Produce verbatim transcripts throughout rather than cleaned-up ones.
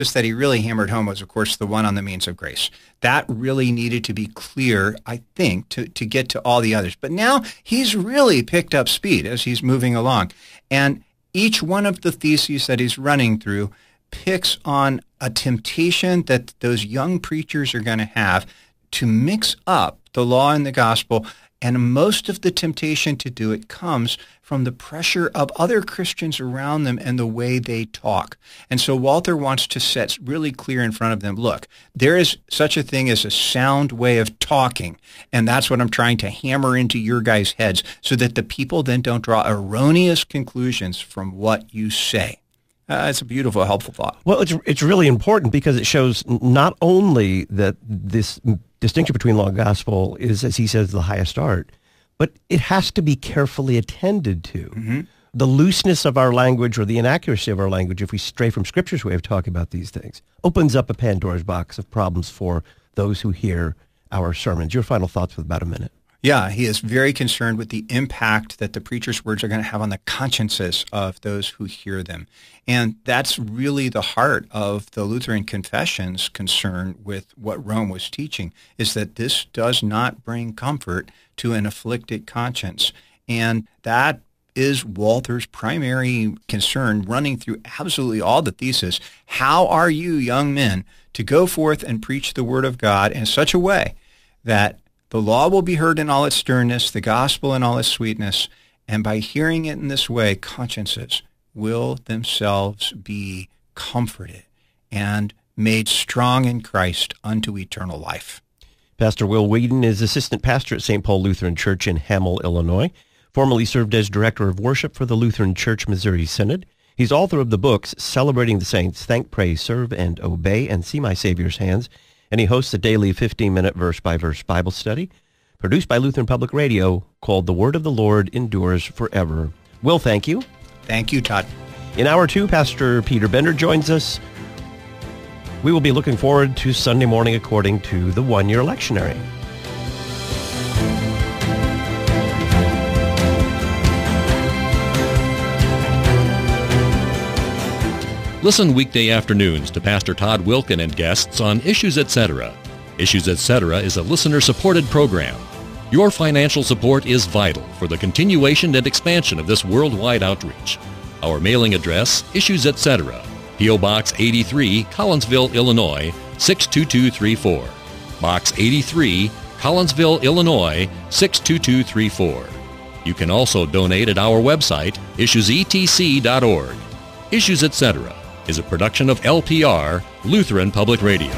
that he really hammered home was, of course, the one on the means of grace. That really needed to be clear, I think, to, to get to all the others. But now he's really picked up speed as he's moving along. And each one of the theses that he's running through picks on a temptation that those young preachers are going to have to mix up the law and the gospel. And most of the temptation to do it comes from the pressure of other Christians around them and the way they talk. And so Walther wants to set really clear in front of them, look, there is such a thing as a sound way of talking. And that's what I'm trying to hammer into your guys' heads so that the people then don't draw erroneous conclusions from what you say. Uh, it's a beautiful, helpful thought. Well, it's it's really important because it shows not only that this distinction between law and gospel is, as he says, the highest art, but it has to be carefully attended to. Mm-hmm. The looseness of our language or the inaccuracy of our language, if we stray from Scripture's way of talking about these things, opens up a Pandora's box of problems for those who hear our sermons. Your final thoughts with about a minute. Yeah, he is very concerned with the impact that the preacher's words are going to have on the consciences of those who hear them. And that's really the heart of the Lutheran Confession's concern with what Rome was teaching, is that this does not bring comfort to an afflicted conscience. And that is Walther's primary concern running through absolutely all the theses. How are you, young men, to go forth and preach the word of God in such a way that the law will be heard in all its sternness, the gospel in all its sweetness, and by hearing it in this way, consciences will themselves be comforted and made strong in Christ unto eternal life. Pastor Will Whedon is assistant pastor at Saint Paul Lutheran Church in Hamel, Illinois, formerly served as director of worship for the Lutheran Church Missouri Synod. He's author of the books Celebrating the Saints, Thank, Pray, Serve, and Obey, and See My Savior's Hands, and he hosts a daily fifteen-minute verse-by-verse Bible study produced by Lutheran Public Radio called The Word of the Lord Endures Forever. Will, thank you. Thank you, Todd. In hour two, Pastor Peter Bender joins us. We will be looking forward to Sunday morning according to the one-year lectionary. Listen weekday afternoons to Pastor Todd Wilken and guests on Issues Etc. Issues Etc. is a listener-supported program. Your financial support is vital for the continuation and expansion of this worldwide outreach. Our mailing address, Issues Etc., P O. Box eighty-three, Collinsville, Illinois, six two two three four. Box eighty-three, Collinsville, Illinois, six two two three four. You can also donate at our website, issues e t c dot org. Issues Etc. is a production of L P R, Lutheran Public Radio.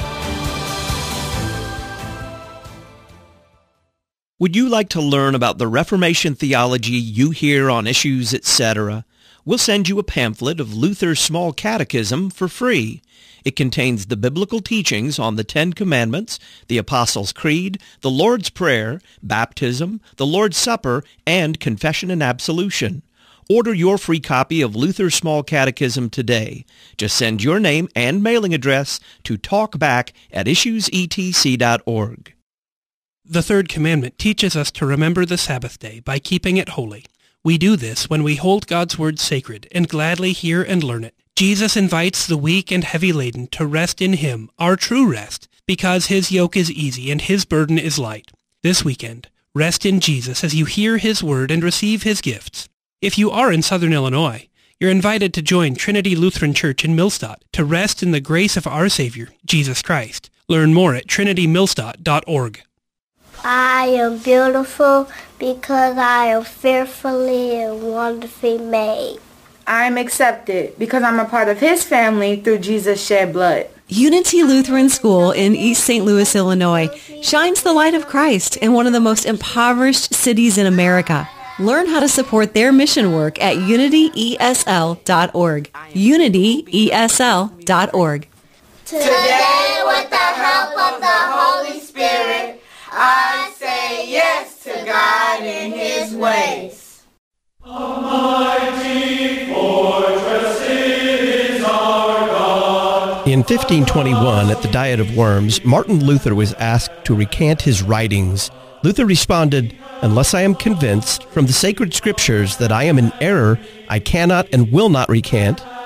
Would you like to learn about the Reformation theology you hear on Issues Etc.? We'll send you a pamphlet of Luther's Small Catechism for free. It contains the biblical teachings on the Ten Commandments, the Apostles' Creed, the Lord's Prayer, baptism, the Lord's Supper, and confession and absolution. Order your free copy of Luther's Small Catechism today. Just send your name and mailing address to talkback at issues e t c dot org. The third commandment teaches us to remember the Sabbath day by keeping it holy. We do this when we hold God's word sacred and gladly hear and learn it. Jesus invites the weak and heavy laden to rest in Him, our true rest, because His yoke is easy and His burden is light. This weekend, rest in Jesus as you hear His word and receive His gifts. If you are in Southern Illinois, you're invited to join Trinity Lutheran Church in Millstadt to rest in the grace of our Savior, Jesus Christ. Learn more at trinity millstadt dot org. I am beautiful because I am fearfully and wonderfully made. I am accepted because I'm a part of His family through Jesus' shed blood. Unity Lutheran School in East Saint Louis, Illinois, shines the light of Christ in one of the most impoverished cities in America. Learn how to support their mission work at unity e s l dot org. unity e s l dot org. Today, with the help of the Holy Spirit, I say yes to God and His ways. A mighty fortress is our God. In fifteen twenty-one, at the Diet of Worms, Martin Luther was asked to recant his writings. Luther responded, "Unless I am convinced from the sacred scriptures that I am in error, I cannot and will not recant."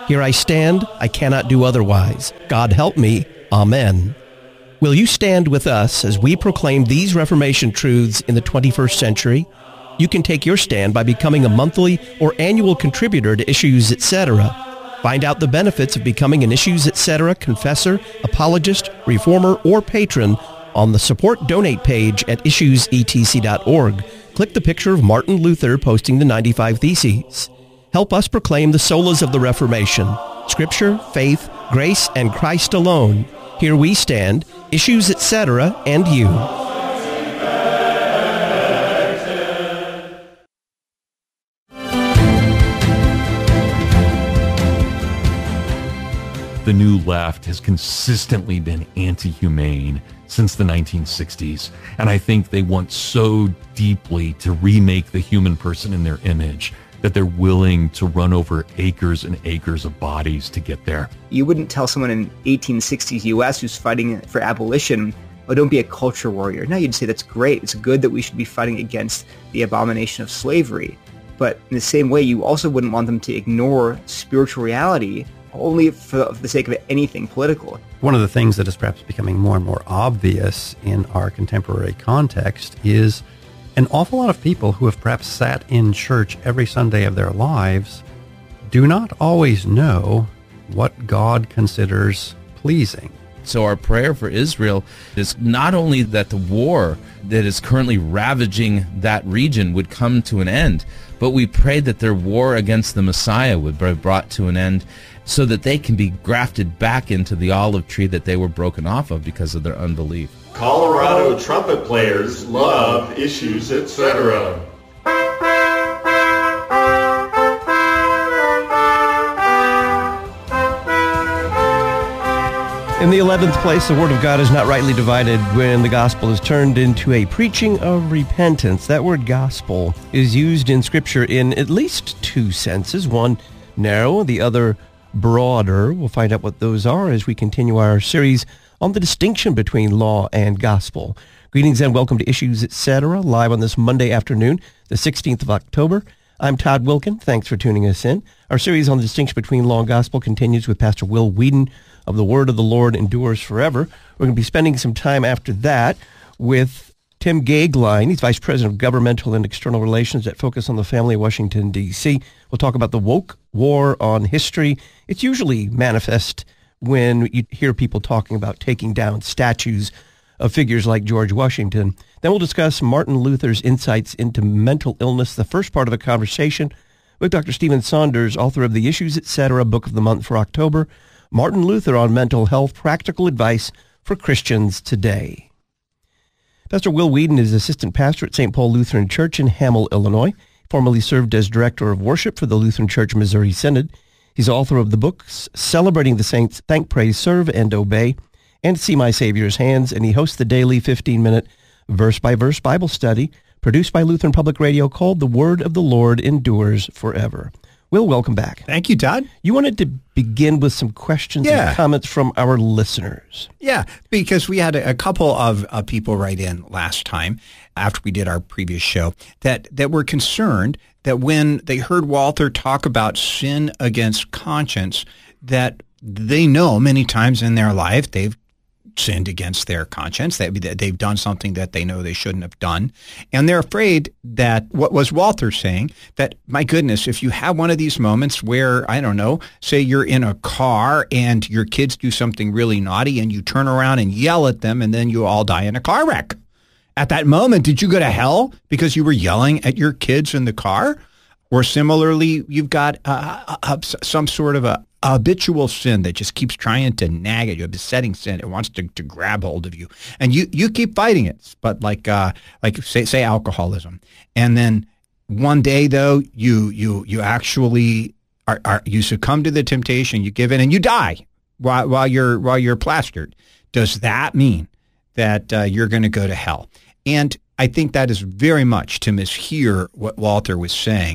Here I stand, I cannot do otherwise. God help me. Amen. Will you stand with us as we proclaim these Reformation truths in the twenty-first century? You can take your stand by becoming a monthly or annual contributor to Issues Etc. Find out the benefits of becoming an Issues Etc. confessor, apologist, reformer, or patron on the Support Donate page at issues e t c dot org. Click the picture of Martin Luther posting the ninety-five Theses. Help us proclaim the solas of the Reformation, Scripture, faith, grace, and Christ alone. Here we stand, Issues Etc., and you. The New Left has consistently been anti-humane since the nineteen sixties, and I think they want so deeply to remake the human person in their image that they're willing to run over acres and acres of bodies to get there. You wouldn't tell someone in eighteen sixties U S who's fighting for abolition, oh, don't be a culture warrior. No, you'd say that's great. It's good that we should be fighting against the abomination of slavery. But in the same way, you also wouldn't want them to ignore spiritual reality only for the sake of anything political. One of the things that is perhaps becoming more and more obvious in our contemporary context is an awful lot of people who have perhaps sat in church every Sunday of their lives do not always know what God considers pleasing. So our prayer for Israel is not only that the war that is currently ravaging that region would come to an end, but we pray that their war against the Messiah would be brought to an end so that they can be grafted back into the olive tree that they were broken off of because of their unbelief. Colorado trumpet players love Issues Etc. In the eleventh place, the Word of God is not rightly divided when the gospel is turned into a preaching of repentance. That word gospel is used in Scripture in at least two senses, one narrow, the other broader. We'll find out what those are as we continue our series on the distinction between law and gospel. Greetings and welcome to Issues Etc., live on this Monday afternoon, the sixteenth of October. I'm Todd Wilkin. Thanks for tuning us in. Our series on the distinction between law and gospel continues with Pastor Will Whedon of The Word of the Lord Endures Forever. We're going to be spending some time after that with Tim Goeglein. He's Vice President of Governmental and External Relations at Focus on the Family, Washington, D C We'll talk about the woke war on history. It's usually manifest when you hear people talking about taking down statues of figures like George Washington. Then we'll discuss Martin Luther's insights into mental illness, the first part of a conversation with Doctor Stephen Saunders, author of the Issues Etc. Book of the Month for October, Martin Luther on Mental Health, Practical Advice for Christians Today. Pastor Will Whedon is assistant pastor at Saint Paul Lutheran Church in Hamel, Illinois. He formerly served as director of worship for the Lutheran Church Missouri Synod. He's author of the books Celebrating the Saints, Thank, Praise, Serve, and Obey, and See My Savior's Hands, and he hosts the daily fifteen-minute verse-by-verse Bible study produced by Lutheran Public Radio called The Word of the Lord Endures Forever. Will, welcome back. Thank you, Todd. You wanted to begin with some questions yeah. and comments from our listeners. Yeah, because we had a, a couple of uh, people write in last time after we did our previous show that, that were concerned that when they heard Walther talk about sin against conscience, that they know many times in their life they've sinned against their conscience, that they've done something that they know they shouldn't have done. And they're afraid that, what was Walther saying, that, my goodness, if you have one of these moments where, I don't know, say you're in a car and your kids do something really naughty and you turn around and yell at them and then you all die in a car wreck. At that moment, did you go to hell because you were yelling at your kids in the car? Or similarly, you've got uh, uh, some sort of a habitual sin that just keeps trying to nag at you, a besetting sin. It wants to, to grab hold of you. And you, you keep fighting it, but like uh, like say say alcoholism. And then one day, though, you you you actually are, are you succumb to the temptation, you give in, and you die while, while, you're, while you're plastered. Does that mean that uh, you're going to go to hell? And I think that is very much to mishear what Walther was saying,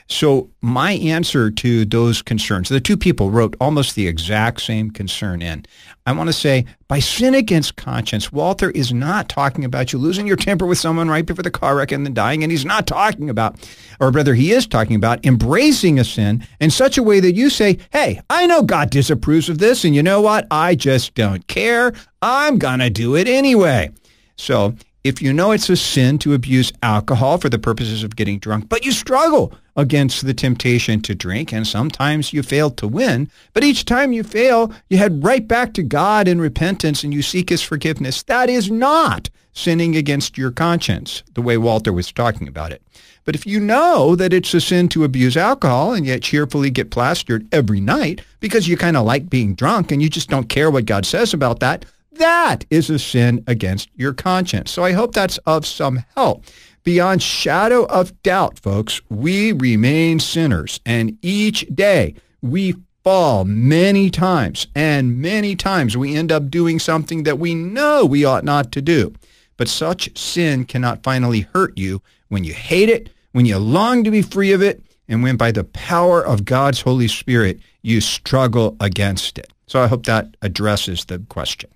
So my answer to those concerns, the two people wrote almost the exact same concern in. I want to say, by sin against conscience, Walther is not talking about you losing your temper with someone right before the car wreck and then dying, and he's not talking about, or rather he is talking about, embracing a sin in such a way that you say, hey, I know God disapproves of this, and you know what? I just don't care. I'm going to do it anyway. So if you know it's a sin to abuse alcohol for the purposes of getting drunk, but you struggle against the temptation to drink, and sometimes you fail to win, but each time you fail, you head right back to God in repentance and you seek his forgiveness, that is not sinning against your conscience, the way Walther was talking about it. But if you know that it's a sin to abuse alcohol and yet cheerfully get plastered every night because you kind of like being drunk and you just don't care what God says about that, that is a sin against your conscience. So I hope that's of some help. Beyond shadow of doubt, folks, we remain sinners, and each day we fall many times, and many times we end up doing something that we know we ought not to do. But such sin cannot finally hurt you when you hate it, when you long to be free of it, and when by the power of God's Holy Spirit you struggle against it. So I hope that addresses the question.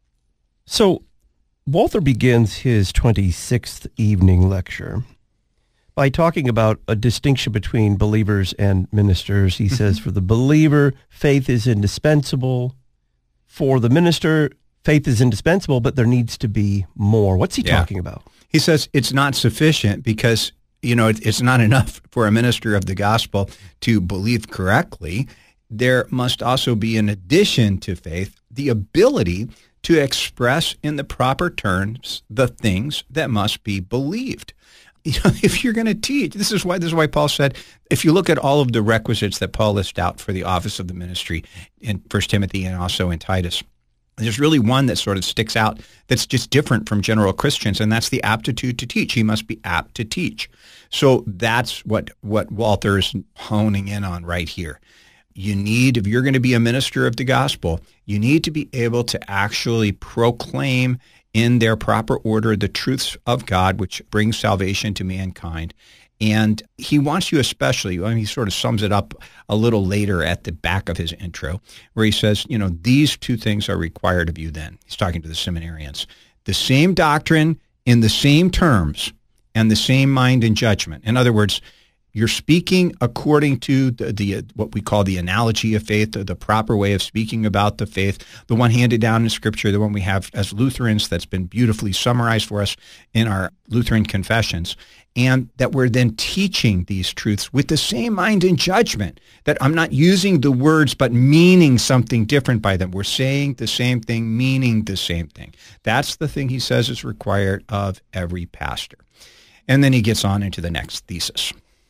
So Walther begins his twenty-sixth evening lecture by talking about a distinction between believers and ministers. He mm-hmm. says, for the believer, faith is indispensable. For the minister, faith is indispensable, but there needs to be more. What's he yeah. talking about? He says it's not sufficient because, you know, it's not enough for a minister of the gospel to believe correctly. There must also be, in addition to faith, the ability to express in the proper terms the things that must be believed. You know, if you're going to teach, this is why this is why Paul said, if you look at all of the requisites that Paul lists out for the office of the ministry in First Timothy and also in Titus, there's really one that sort of sticks out that's just different from general Christians, and that's the aptitude to teach. He must be apt to teach. So that's what, what Walther's honing in on right here. You need, if you're going to be a minister of the gospel, you need to be able to actually proclaim in their proper order the truths of God, which brings salvation to mankind. And he wants you especially, I mean, he sort of sums it up a little later at the back of his intro, where he says, you know, these two things are required of you then. He's talking to the seminarians. The same doctrine in the same terms and the same mind and judgment. In other words, you're speaking according to the, the what we call the analogy of faith, the, the proper way of speaking about the faith, the one handed down in Scripture, the one we have as Lutherans that's been beautifully summarized for us in our Lutheran confessions, and that we're then teaching these truths with the same mind and judgment, that I'm not using the words but meaning something different by them. We're saying the same thing, meaning the same thing. That's the thing he says is required of every pastor. And then he gets on into the next thesis.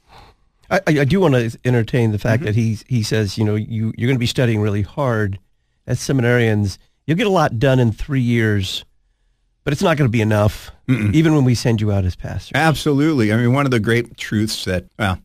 I, I do want to entertain the fact mm-hmm. that he he says, you know, you, you're going to be studying really hard as seminarians. You'll get a lot done in three years, but it's not going to be enough, Mm-mm. even when we send you out as pastors. Absolutely. I mean, one of the great truths that, well,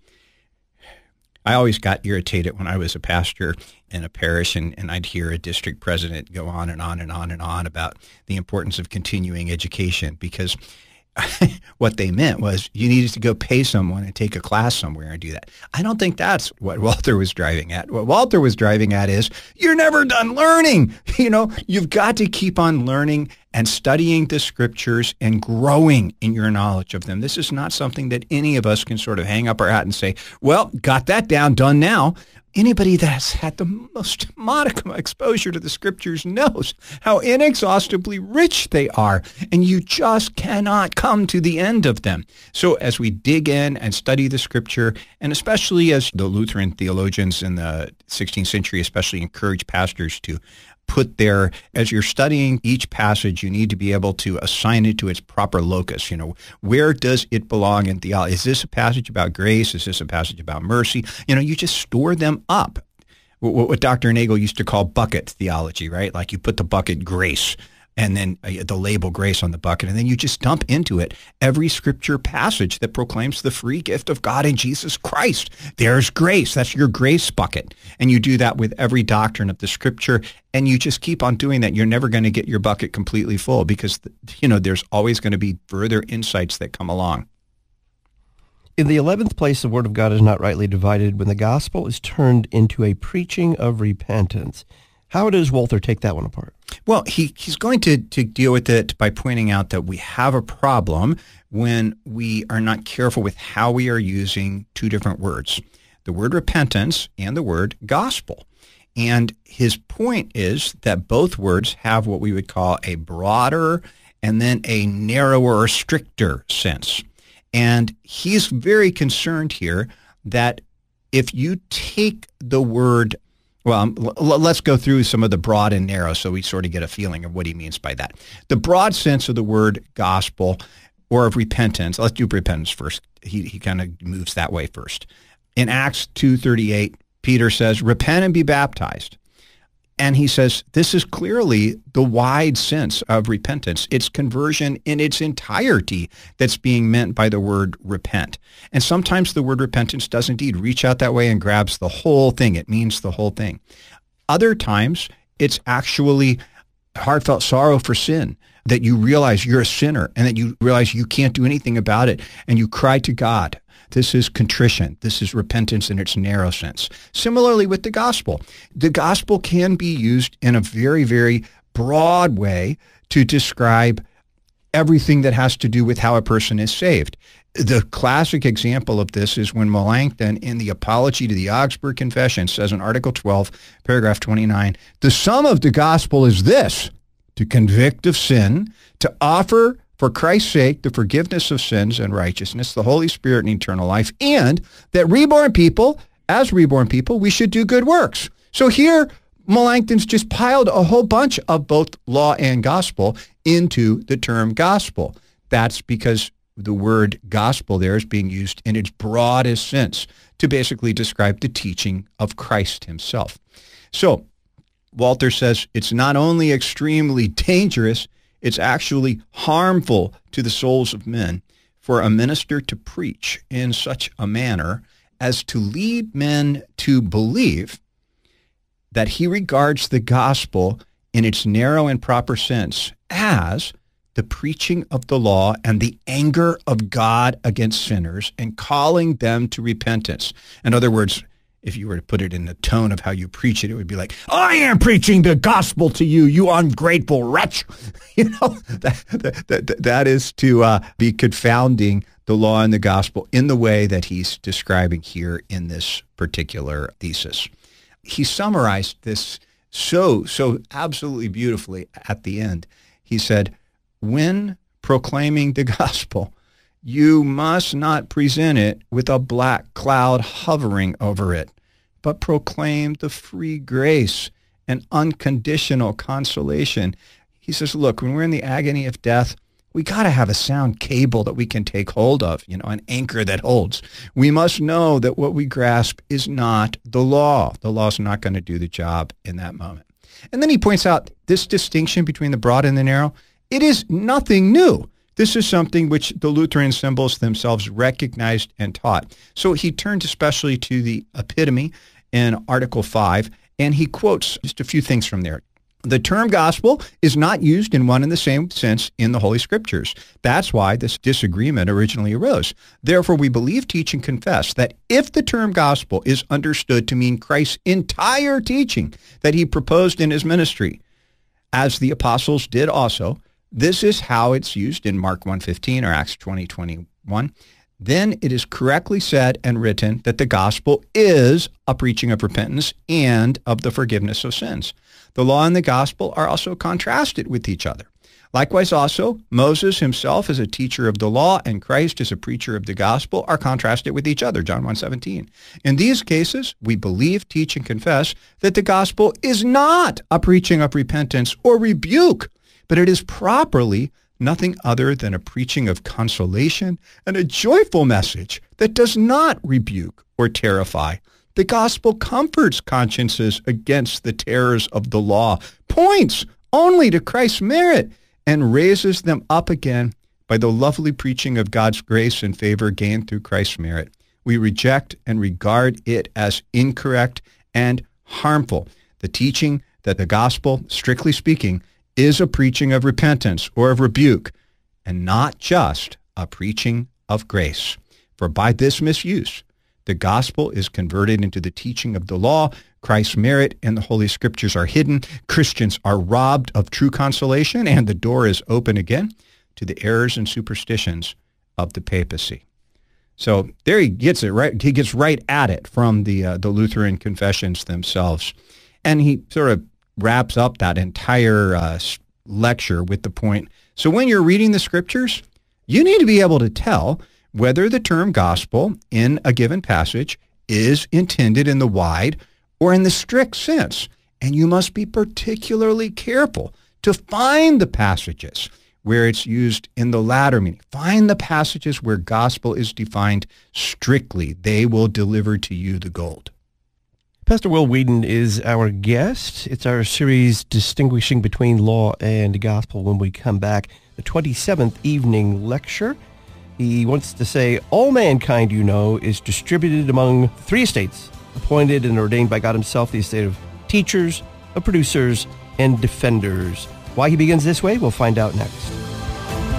I always got irritated when I was a pastor in a parish and, and I'd hear a district president go on and on and on and on about the importance of continuing education, because what they meant was you needed to go pay someone and take a class somewhere and do that. I don't think that's what Walther was driving at. What Walther was driving at is you're never done learning. You know, you've got to keep on learning and studying the Scriptures and growing in your knowledge of them. This is not something that any of us can sort of hang up our hat and say, well, got that down, done now. Anybody that's had the most modicum exposure to the Scriptures knows how inexhaustibly rich they are, and you just cannot come to the end of them. So as we dig in and study the Scripture, and especially as the Lutheran theologians in the sixteenth century especially encourage pastors to put their, as you're studying each passage, you need to be able to assign it to its proper locus. You know, where does it belong in theology? Is this a passage about grace? Is this a passage about mercy? You know, you just store them up. What, what Doctor Nagel used to call bucket theology, right? Like you put the bucket grace and then uh, the label grace on the bucket, and then you just dump into it every Scripture passage that proclaims the free gift of God in Jesus Christ. There's grace. That's your grace bucket. And you do that with every doctrine of the Scripture, and you just keep on doing that. You're never going to get your bucket completely full because, you know, there's always going to be further insights that come along. In the eleventh place, the Word of God is not rightly divided when the gospel is turned into a preaching of repentance. How does Walther take that one apart? Well, he, he's going to, to deal with it by pointing out that we have a problem when we are not careful with how we are using two different words, the word repentance and the word gospel. And his point is that both words have what we would call a broader and then a narrower or stricter sense. And he's very concerned here that if you take the word, well, l- let's go through some of the broad and narrow so we sort of get a feeling of what he means by that. The broad sense of the word gospel or of repentance, let's do repentance first. He, he kind of moves that way first. In Acts two thirty-eight, Peter says, repent and be baptized. And he says, this is clearly the wide sense of repentance. It's conversion in its entirety that's being meant by the word repent. And sometimes the word repentance does indeed reach out that way and grabs the whole thing. It means the whole thing. Other times, it's actually heartfelt sorrow for sin, that you realize you're a sinner and that you realize you can't do anything about it, and you cry to God. This is contrition. This is repentance in its narrow sense. Similarly with the gospel. The gospel can be used in a very, very broad way to describe everything that has to do with how a person is saved. The classic example of this is when Melanchthon, in the Apology to the Augsburg Confession, says in Article twelve, paragraph twenty-nine, the sum of the gospel is this, to convict of sin, to offer for Christ's sake, the forgiveness of sins and righteousness, the Holy Spirit and eternal life, and that reborn people, as reborn people, we should do good works. So here, Melanchthon's just piled a whole bunch of both law and gospel into the term gospel. That's because the word gospel there is being used in its broadest sense to basically describe the teaching of Christ himself. So Walther says it's not only extremely dangerous, it's actually harmful to the souls of men for a minister to preach in such a manner as to lead men to believe that he regards the gospel in its narrow and proper sense as the preaching of the law and the anger of God against sinners and calling them to repentance. In other words, if you were to put it in the tone of how you preach it, it would be like, I am preaching the gospel to you, you ungrateful wretch. You know, that, that, that, that is to uh, be confounding the law and the gospel in the way that he's describing here in this particular thesis. He summarized this so, so absolutely beautifully at the end. He said, when proclaiming the gospel, you must not present it with a black cloud hovering over it, but proclaim the free grace and unconditional consolation. He says, look, when we're in the agony of death, we got to have a sound cable that we can take hold of, you know, an anchor that holds. We must know that what we grasp is not the law. The law's not going to do the job in that moment. And then he points out this distinction between the broad and the narrow. It is nothing new. This is something which the Lutheran symbols themselves recognized and taught. So he turned especially to the epitome in Article five, and he quotes just a few things from there. The term gospel is not used in one and the same sense in the Holy Scriptures. That's why this disagreement originally arose. Therefore, we believe, teach, and confess that if the term gospel is understood to mean Christ's entire teaching that he proposed in his ministry, as the apostles did also, this is how it's used in Mark one fifteen or Acts twenty twenty-one. Then it is correctly said and written that the gospel is a preaching of repentance and of the forgiveness of sins. The law and the gospel are also contrasted with each other. Likewise also, Moses himself as a teacher of the law and Christ as a preacher of the gospel are contrasted with each other, John one seventeen. In these cases, we believe, teach, and confess that the gospel is not a preaching of repentance or rebuke, but it is properly nothing other than a preaching of consolation and a joyful message that does not rebuke or terrify. The gospel comforts consciences against the terrors of the law, points only to Christ's merit, and raises them up again by the lovely preaching of God's grace and favor gained through Christ's merit. We reject and regard it as incorrect and harmful. The teaching that the gospel, strictly speaking, is a preaching of repentance or of rebuke, and not just a preaching of grace. For by this misuse, the gospel is converted into the teaching of the law. Christ's merit and the Holy Scriptures are hidden. Christians are robbed of true consolation, and the door is open again to the errors and superstitions of the papacy. So there he gets it right. He gets right at it from the uh, the Lutheran confessions themselves, and he sort of wraps up that entire uh, lecture with the point. So when you're reading the Scriptures, you need to be able to tell whether the term gospel in a given passage is intended in the wide or in the strict sense. And you must be particularly careful to find the passages where it's used in the latter meaning. Find the passages where gospel is defined strictly. They will deliver to you the gold. Pastor Will Weedon is our guest. It's our series distinguishing between law and gospel. When we come back, the twenty-seventh evening lecture. He wants to say, all mankind, you know, is distributed among three estates, appointed and ordained by God himself, the estate of teachers, of producers, and defenders. Why he begins this way, we'll find out next.